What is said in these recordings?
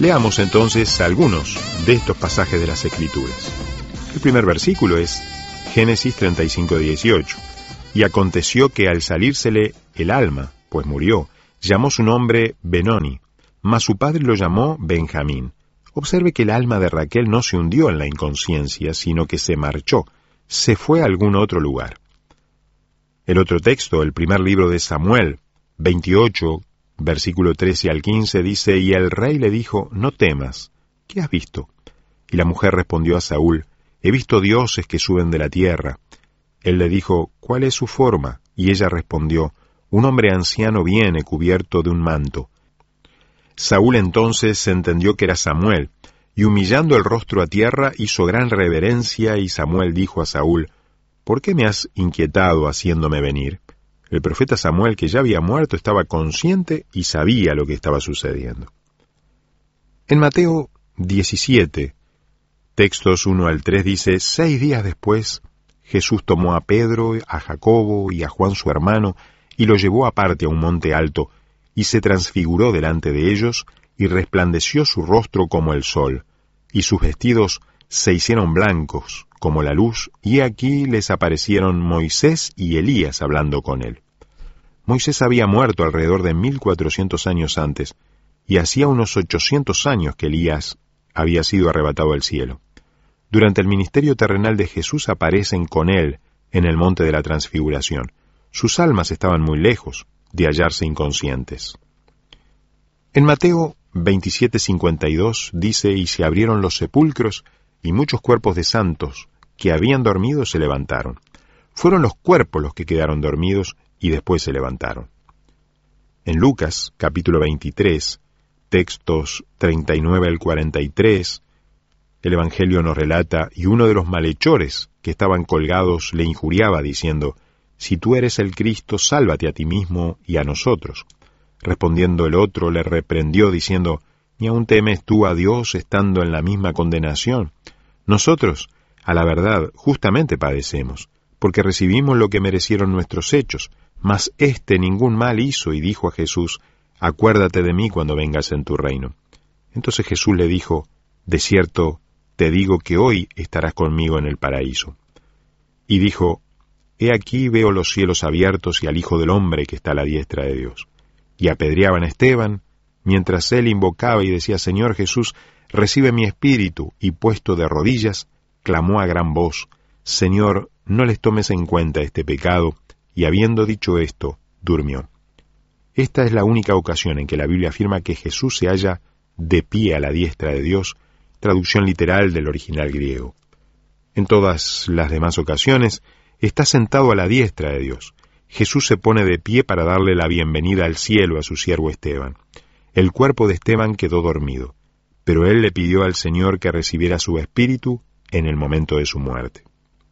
Leamos entonces algunos de estos pasajes de las Escrituras. El primer versículo es Génesis 35:18. Y aconteció que al salírsele el alma, pues murió, llamó su nombre Benoni, mas su padre lo llamó Benjamín. Observe que el alma de Raquel no se hundió en la inconsciencia, sino que se marchó, se fue a algún otro lugar. El otro texto, el primer libro de Samuel, 28, versículo 13 al 15, dice, y el rey le dijo, no temas, ¿qué has visto? Y la mujer respondió a Saúl, he visto dioses que suben de la tierra. Él le dijo, ¿cuál es su forma? Y ella respondió, un hombre anciano viene cubierto de un manto. Saúl entonces entendió que era Samuel, y humillando el rostro a tierra hizo gran reverencia, y Samuel dijo a Saúl, ¿por qué me has inquietado haciéndome venir? El profeta Samuel, que ya había muerto, estaba consciente y sabía lo que estaba sucediendo. En Mateo 17, textos 1 al 3, dice, 6 días después, Jesús tomó a Pedro, a Jacobo y a Juan su hermano, y lo llevó aparte a un monte alto, y se transfiguró delante de ellos, y resplandeció su rostro como el sol, y sus vestidos se hicieron blancos, como la luz, y aquí les aparecieron Moisés y Elías hablando con él. Moisés había muerto alrededor de 1400 años antes, y hacía unos 800 años que Elías había sido arrebatado al cielo. Durante el ministerio terrenal de Jesús aparecen con él en el monte de la transfiguración. Sus almas estaban muy lejos de hallarse inconscientes. En Mateo 27:52 dice, y se abrieron los sepulcros, y muchos cuerpos de santos que habían dormido se levantaron. Fueron los cuerpos los que quedaron dormidos y después se levantaron. En Lucas, capítulo 23, textos 39 al 43, el Evangelio nos relata, y uno de los malhechores que estaban colgados le injuriaba, diciendo, si tú eres el Cristo, sálvate a ti mismo y a nosotros. Respondiendo el otro, le reprendió, diciendo, ¿ni aún temes tú a Dios estando en la misma condenación? Nosotros, a la verdad, justamente padecemos, porque recibimos lo que merecieron nuestros hechos, mas éste ningún mal hizo, y dijo a Jesús, acuérdate de mí cuando vengas en tu reino. Entonces Jesús le dijo, de cierto, te digo que hoy estarás conmigo en el paraíso. Y dijo, he aquí veo los cielos abiertos y al Hijo del Hombre que está a la diestra de Dios. Y apedreaban a Esteban, mientras él invocaba y decía, Señor Jesús, recibe mi espíritu, y puesto de rodillas, clamó a gran voz, Señor, no les tomes en cuenta este pecado, y habiendo dicho esto, durmió. Esta es la única ocasión en que la Biblia afirma que Jesús se halla de pie a la diestra de Dios, traducción literal del original griego. En todas las demás ocasiones, está sentado a la diestra de Dios. Jesús se pone de pie para darle la bienvenida al cielo a su siervo Esteban. El cuerpo de Esteban quedó dormido, pero él le pidió al Señor que recibiera su espíritu en el momento de su muerte.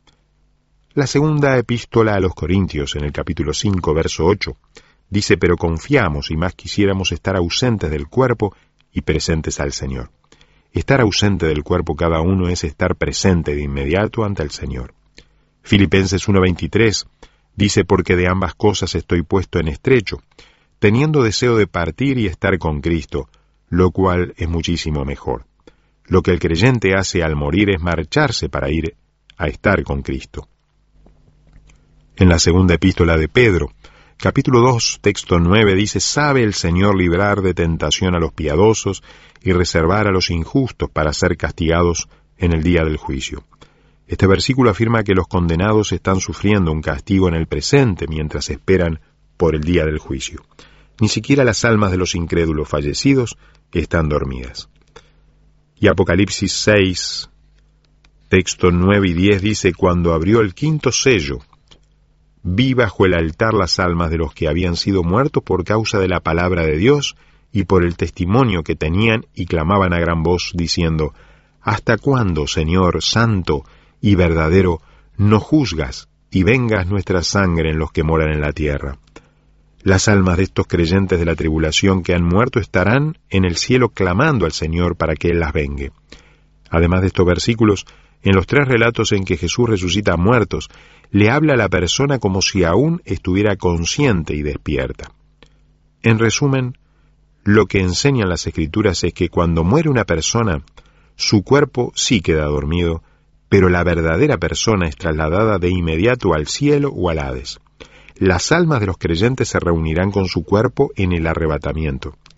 La segunda epístola a los Corintios, en el capítulo 5, verso 8, dice, pero confiamos y más quisiéramos estar ausentes del cuerpo y presentes al Señor. Estar ausente del cuerpo cada uno es estar presente de inmediato ante el Señor. Filipenses 1:23 dice, porque de ambas cosas estoy puesto en estrecho, teniendo deseo de partir y estar con Cristo, lo cual es muchísimo mejor. Lo que el creyente hace al morir es marcharse para ir a estar con Cristo. En la segunda epístola de Pedro, capítulo 2, texto 9, dice, sabe el Señor librar de tentación a los piadosos y reservar a los injustos para ser castigados en el día del juicio. Este versículo afirma que los condenados están sufriendo un castigo en el presente mientras esperan por el día del juicio. Ni siquiera las almas de los incrédulos fallecidos están dormidas. Y Apocalipsis 6, texto 9 y 10 dice, cuando abrió el quinto sello, vi bajo el altar las almas de los que habían sido muertos por causa de la palabra de Dios y por el testimonio que tenían, y clamaban a gran voz, diciendo, ¿hasta cuándo, Señor, santo y verdadero, no juzgas y vengas nuestra sangre en los que moran en la tierra? Las almas de estos creyentes de la tribulación que han muerto estarán en el cielo clamando al Señor para que Él las vengue. Además de estos versículos, en los 3 relatos en que Jesús resucita a muertos, le habla a la persona como si aún estuviera consciente y despierta. En resumen, lo que enseñan las Escrituras es que cuando muere una persona, su cuerpo sí queda dormido, pero la verdadera persona es trasladada de inmediato al cielo o al Hades. Las almas de los creyentes se reunirán con su cuerpo en el arrebatamiento.